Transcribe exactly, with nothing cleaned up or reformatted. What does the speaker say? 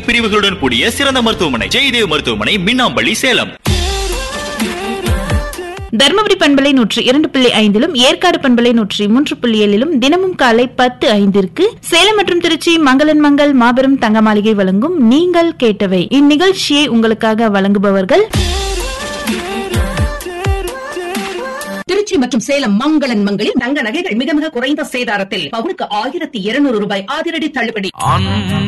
பிரிவுகளுடன் கூடிய சிறந்த மருத்துவமனை ஜெயதேவ் மருத்துவமனை, மின்னாம்பள்ளி, சேலம். தர்மபுரி பண்பலை நூற்றி இரண்டு புள்ளி ஐந்திலும் ஏற்காடு பண்பலை நூற்றி மூன்று புள்ளி ஏழிலும் தினமும் காலை பத்து ஐந்திற்கு சேலம் மற்றும் திருச்சி மங்களன் மங்கள் மாபெரும் தங்க மாளிகை வழங்கும் நீங்கள் கேட்டவை. இந்நிகழ்ச்சியை உங்களுக்காக வழங்குபவர்கள் திருச்சி மற்றும் சேலம் மங்களன் மங்களில் தங்க நகைகள் மிக மிக குறைந்த சேதாரத்தில் பவுனுக்கு ஆயிரத்தி இருநூறு ரூபாய் அதிரடி தள்ளுபடி.